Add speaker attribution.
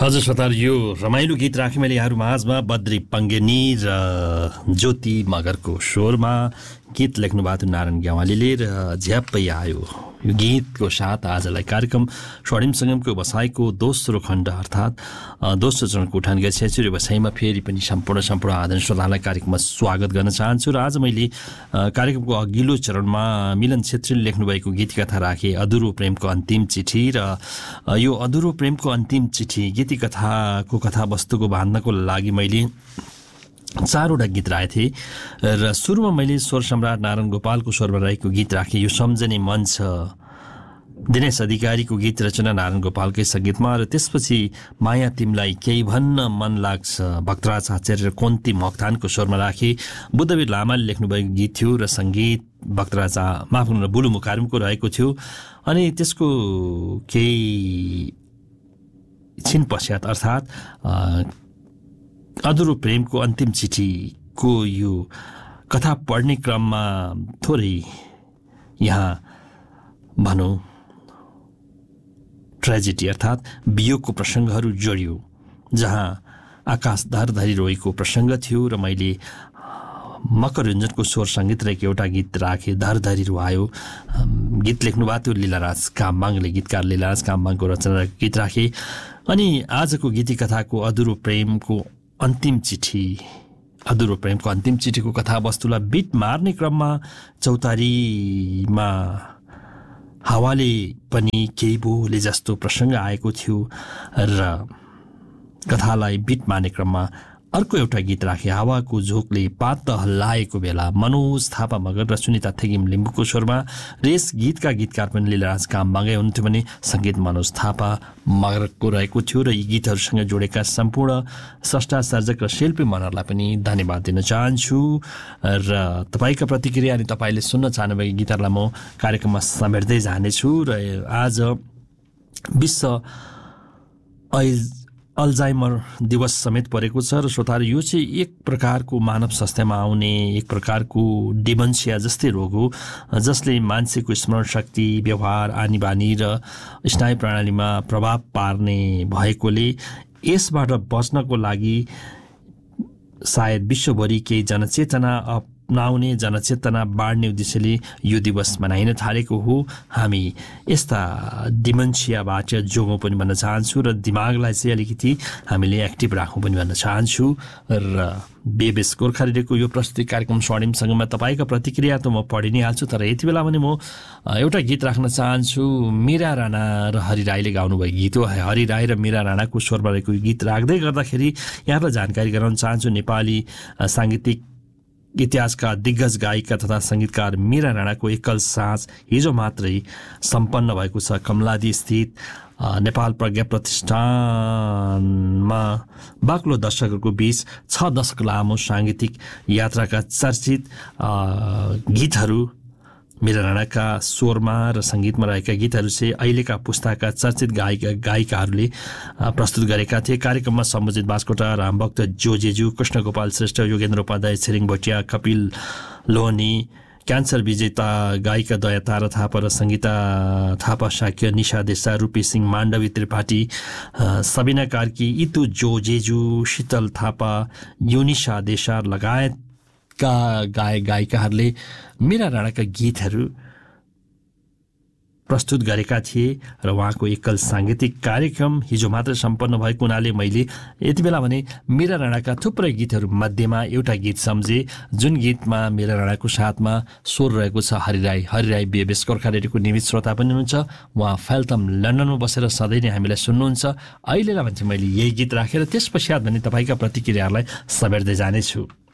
Speaker 1: हजुर श्रोताहरू, यो रमाइलो गीत राखेँ मैले यहाँहरू माझमा। बद्री पङ्गेनी र ज्योति मगरको स्वरमा गीत लेख्नु भएको थियो नारायण ग्यावालीले र झ्याप्पै आयो यो गीतको साथ आजलाई कार्यक्रम स्वर्णिम सङ्गमको बसाइको दोस्रो खण्ड अर्थात् दोस्रो चरणको उठान गरिसकेको छु। यो बसाइमा फेरि पनि सम्पूर्ण आदरणीय श्रोतालाई कार्यक्रममा स्वागत गर्न चाहन्छु। र आज मैले कार्यक्रमको अघिल्लो चरणमा मिलन छेत्रीले लेख्नुभएको गीतकथा राखेँ, अधुरो प्रेमको अन्तिम चिठी। र यो अधुरो प्रेमको अन्तिम चिठी गीतकथाको कथावस्तुको बाँध्नको लागि मैले 4वटा गीत राखेको थिएँ। र सुरुमा मैले स्वर सम्राट नारायण गोपालको स्वरमा रहेको गीत राखेँ, यो सम्झने मन छ। दिनेश अधिकारीको गीत रचना नारायण गोपालकै सङ्गीतमा। र त्यसपछि माया तिमलाई केही भन्न मन लाग्छ भक्तराज आचार्य र कोन्ती मोक्तानको स्वरमा राखेँ। बुद्धवीर लामाले लेख्नुभएको गीत थियो र सङ्गीत भक्तराज माफ गर्नु बुलु मुकारुमको रहेको थियो। अनि त्यसको केही छिन पश्चात अर्थात् अधुरो प्रेमको अन्तिम चिठीको यो कथा पढ्ने क्रममा थोरै यहाँ भनौँ ट्रेजेडी अर्थात् वियोगको प्रसङ्गहरू जोडियो, जहाँ आकाश धरधरी रोएको प्रसङ्ग थियो। र मैले मकर रञ्जनको स्वर सङ्गीत रहेको एउटा गीत राखेँ, धरधरी रुवायो। गीत लेख्नु भएको थियो लीलाराज कामबाङले, गीतकार लीलाराज कामबाङको रचना गीत राखेँ। अनि आजको गीतिकथाको अधुरो प्रेमको अन्तिम चिठीको कथावस्तुलाई बिट मार्ने क्रममा चौतारीमा हावाले पनि केही बोले जस्तो प्रसङ्ग आएको थियो। र कथालाई बिट मार्ने क्रममा अर्को एउटा गीत राखे, हावाको झोकले पात हल्लाएको बेला। मनोज थापा मगर र सुनिता थेगिम लिम्बूको स्वरमा। र यस गीतका गीतकार पनि लीलाराज कामबाङै हुन्थ्यो भने सङ्गीत मनोज थापा मगरको रहेको थियो। र यी गीतहरूसँग जोडेका सम्पूर्ण स्रष्टा सर्जक र शिल्पी मनहरूलाई पनि धन्यवाद दिन चाहन्छु। र तपाईँका प्रतिक्रिया अनि तपाईँले सुन्न चाहनुभएको गीतहरूलाई म कार्यक्रममा समेट्दै जानेछु। र आज विश्व अल्जाइमर दिवस समेत परेको छ। र श्रोताहरू, यो चाहिँ एक प्रकारको मानव स्वास्थ्यमा आउने एक प्रकारको डिमेन्सिया जस्तै रोग हो, जसले मान्छेको स्मरण शक्ति, व्यवहार, आनी बानी र स्नायु प्रणालीमा प्रभाव पार्ने भएकोले यसबाट बच्नको लागि सायद विश्वभरि केही जनचेतना अपनाउने, जनचेतना बाँड्ने उद्देश्यले यो दिवस मनाइन थालेको हो। हामी यस्ता डिमेन्सियाबाट जोगौँ पनि भन्न चाहन्छु र दिमागलाई चाहिँ अलिकति हामीले एक्टिभ राखौँ पनि भन्न चाहन्छु। र बेबेस गोर्खा रेडियोको यो प्रस्तुति कार्यक्रम स्वर्णिम सङ्गममा तपाईँका प्रतिक्रिया त म पढि नै हाल्छु, तर यति बेला पनि म एउटा गीत राख्न चाहन्छु। मीरा राणा र हरि राईले गाउनुभएको गीत हो। हरि राई र मीरा राणाको स्वरमा रहेको गीत राख्दै गर्दाखेरि यहाँलाई जानकारी गराउन चाहन्छु। नेपाली साङ्गीतिक इतिहासका दिग्गज गायिका तथा सङ्गीतकार मीरा राणाको एकल साँझ हिजो मात्रै सम्पन्न भएको छ। कमलादी स्थित नेपाल प्रज्ञा प्रतिष्ठानमा बाक्लो दर्शकहरूको बीच 6 दशक लामो साङ्गीतिक यात्राका चर्चित गीतहरू मीरा राणाका स्वरमा र सङ्गीतमा रहेका गीतहरू चाहिँ अहिलेका पुस्ताका चर्चित गायिकाहरूले प्रस्तुत गरेका थिए। कार्यक्रममा सम्बोधित बास्कोटा, रामभक्त जोजेजु, कृष्ण गोपाल श्रेष्ठ, योगेन्द्र उपाध्याय, छिरिङ भोटिया, कपिल लोहनी, क्यान्सर विजेता गायिका दया तारा थापा र सङ्गीता थापा साक्य, निशा देसाई, रूपी सिंह, माण्डवी त्रिपाठी, सबिना कार्की, इतु जोजेजु, शीतल थापा, युनिशा देसार लगायतका गायिकाहरूले मीरा राणाका गीतहरू प्रस्तुत गरेका थिए। र उहाँको एकल साङ्गीतिक कार्यक्रम हिजो मात्र सम्पन्न भएको हुनाले मैले यति बेला भने मीरा राणाका थुप्रै गीतहरू मध्येमा एउटा गीत सम्झे, जुन गीतमा मीरा राणाको साथमा स्वर रहेको छ हरि राई बेबेस गोर्खा रेडियोको नियमित श्रोता पनि हुनुहुन्छ। उहाँ फेल्थम लन्डनमा बसेर सधैँ नै हामीलाई सुन्नुहुन्छ। अहिलेलाई भने चाहिँ मैले यही गीत राखेर त्यस पश्चात भने तपाईँका प्रतिक्रियाहरूलाई समेट्दै जानेछु।